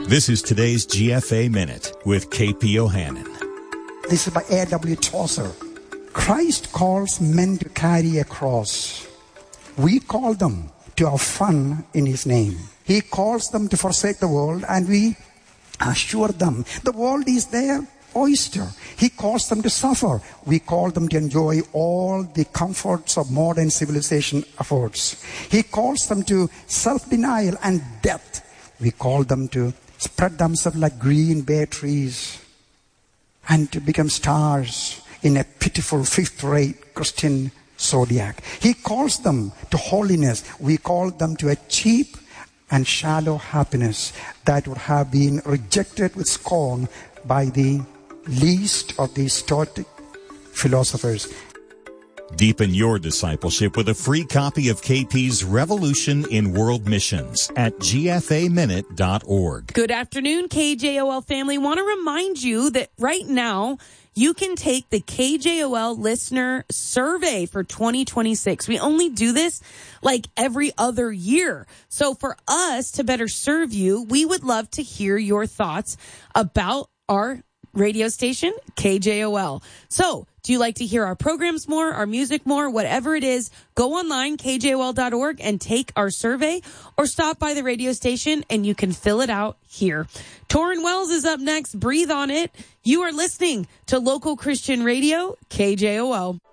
This is today's GFA Minute with KP Ohanan. This is by A.W. Chaucer. Christ calls men to carry a cross. We call them to have fun in His name. He calls them to forsake the world, and we assure them the world is their oyster. He calls them to suffer. We call them to enjoy all the comforts of modern civilization affords. He calls them to self-denial and death. We call them to spread themselves like green bare trees and to become stars in a pitiful fifth-rate Christian zodiac. He calls them to holiness. We call them to a cheap and shallow happiness that would have been rejected with scorn by the least of the Stoic philosophers. Deepen your discipleship with a free copy of KP's Revolution in World Missions at gfaminute.org. Good afternoon, KJOL family. Want to remind you that right now you can take the KJOL listener survey for 2026. We only do this like every other year. So for us to better serve you, we would love to hear your thoughts about our radio station, KJOL. So, do you like to hear our programs more, our music more, whatever it is? Go online, kjol.org, and take our survey, or stop by the radio station and you can fill it out here. Torrin Wells is up next. Breathe on it. You are listening to Local Christian Radio, KJOL.